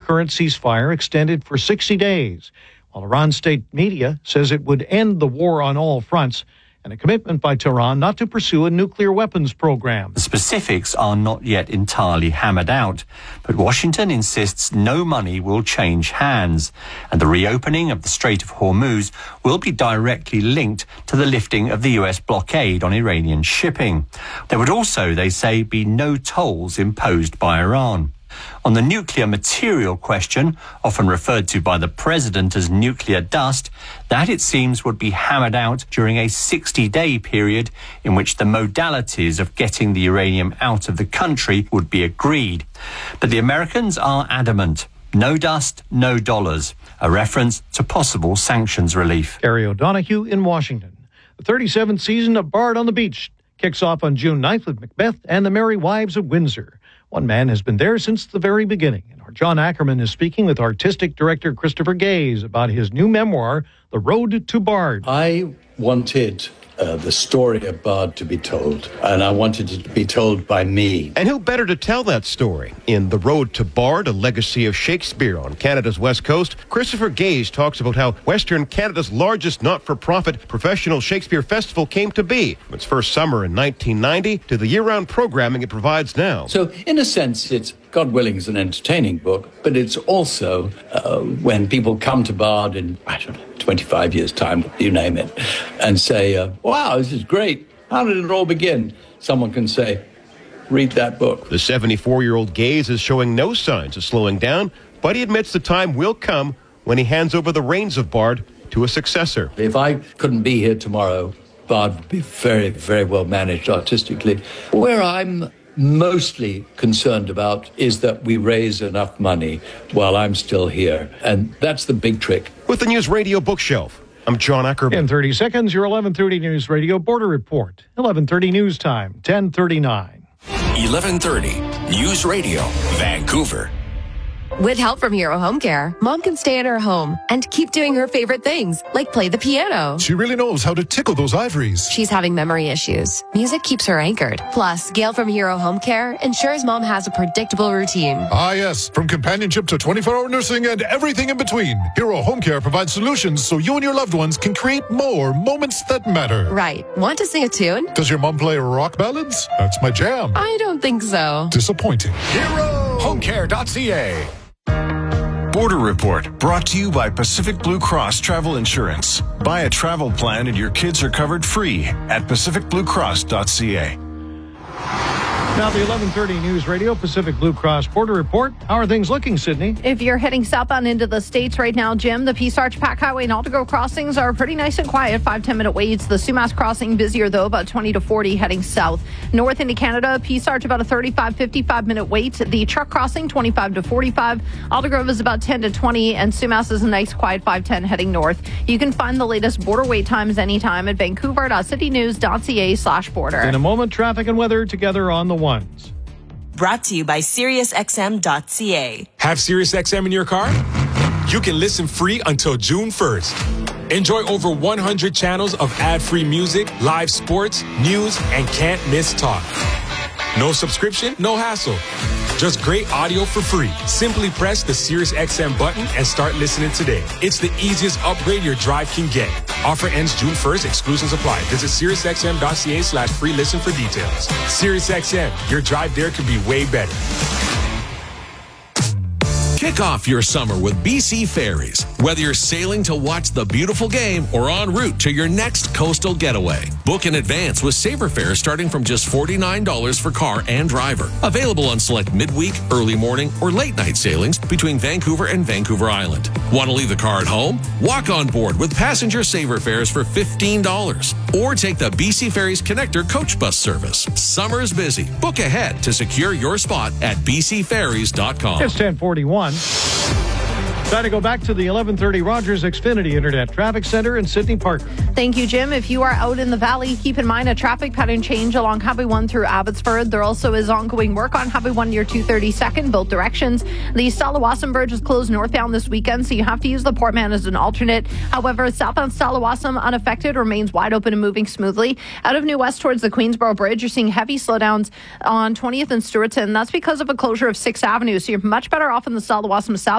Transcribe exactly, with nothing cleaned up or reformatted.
current ceasefire extended for sixty days, while Iran state media says it would end the war on all fronts, and a commitment by Tehran not to pursue a nuclear weapons program. The specifics are not yet entirely hammered out, but Washington insists no money will change hands, and the reopening of the Strait of Hormuz will be directly linked to the lifting of the U S blockade on Iranian shipping. There would also, they say, be no tolls imposed by Iran. On the nuclear material question, often referred to by the president as nuclear dust, that it seems would be hammered out during a sixty-day period in which the modalities of getting the uranium out of the country would be agreed. But the Americans are adamant. No dust, no dollars. A reference to possible sanctions relief. Gary O'Donoghue in Washington. The thirty-seventh season of Bard on the Beach kicks off on June ninth with Macbeth and the Merry Wives of Windsor. One man has been there since the very beginning. And our John Ackerman is speaking with artistic director Christopher Gaze about his new memoir, The Road to Bard. I wanted uh, the story of Bard to be told, and I wanted it to be told by me. And who better to tell that story? In The Road to Bard, a legacy of Shakespeare on Canada's West Coast, Christopher Gaze talks about how Western Canada's largest not-for-profit professional Shakespeare festival came to be, from its first summer in nineteen ninety to the year-round programming it provides now. So, in a sense, it's, God willing, is an entertaining book, but it's also uh, when people come to Bard in, I don't know, twenty-five years' time, you name it, and say, uh, wow, this is great. How did it all begin? Someone can say, read that book. The seventy-four-year-old Gaze is showing no signs of slowing down, but he admits the time will come when he hands over the reins of Bard to a successor. If I couldn't be here tomorrow, Bard would be very, very well managed artistically. Where I'm mostly concerned about is that we raise enough money while I'm still here. And that's the big trick. With the News Radio Bookshelf, I'm John Ackerman. In thirty seconds, your eleven thirty News Radio Border Report. eleven thirty News Time, ten thirty-nine. eleven thirty News Radio, Vancouver. With help from Hero Home Care, Mom can stay in her home and keep doing her favorite things, like play the piano. She really knows how to tickle those ivories. She's having memory issues. Music keeps her anchored. Plus, Gail from Hero Home Care ensures Mom has a predictable routine. Ah, yes. From companionship to twenty-four hour nursing and everything in between, Hero Home Care provides solutions so you and your loved ones can create more moments that matter. Right. Want to sing a tune? Does your mom play rock ballads? That's my jam. I don't think so. Disappointing. Hero Home Care dot C A. Border Report, brought to you by Pacific Blue Cross Travel Insurance. Buy a travel plan and your kids are covered free at pacific blue cross dot C A. Now the eleven thirty News Radio Pacific Blue Cross Border Report. How are things looking, Sydney? If you're heading southbound into the States right now, Jim, the Peace Arch Pack Highway and Altagrove crossings are pretty nice and quiet. Five, ten minute waits. The Sumas crossing busier, though, about twenty to forty heading south. North into Canada, Peace Arch about a thirty-five, fifty-five minute wait. The truck crossing, twenty-five to forty-five. Altagrove is about ten to twenty, and Sumas is a nice quiet five ten heading north. You can find the latest border wait times anytime at vancouver dot city news dot c a slash border. In a moment, traffic and weather together on the ones. Brought to you by Sirius X M dot C A. Have Sirius X M in your car? You can listen free until June first. Enjoy over one hundred channels of ad-free music, live sports, news, and can't miss talk. No subscription, no hassle. Just great audio for free. Simply press the Sirius X M button and start listening today. It's the easiest upgrade your drive can get. Offer ends June first. Exclusions apply. Visit Sirius X M dot C A slash free listen for details. Sirius X M, your drive there could be way better. Kick off your summer with B C Ferries. Whether you're sailing to watch the beautiful game or en route to your next coastal getaway, book in advance with Saver Fares starting from just forty-nine dollars for car and driver. Available on select midweek, early morning, or late night sailings between Vancouver and Vancouver Island. Want to leave the car at home? Walk on board with passenger Saver Fares for fifteen dollars. Or take the B C Ferries Connector coach bus service. Summer's busy. Book ahead to secure your spot at b c ferries dot com. It's ten forty-one. Time to go back to the eleven thirty Rogers Xfinity Internet Traffic Center in Sydney Parker. Thank you, Jim. If you are out in the valley, keep in mind a traffic pattern change along Highway one through Abbotsford. There also is ongoing work on Highway one near two thirty-second, both directions. The Stalawassam Bridge is closed northbound this weekend, so you have to use the Portman as an alternate. However, southbound Stalawassam unaffected, remains wide open and moving smoothly. Out of New West towards the Queensboro Bridge, you're seeing heavy slowdowns on twentieth and Stewartson. That's because of a closure of sixth Avenue, so you're much better off in the Stalawassam South.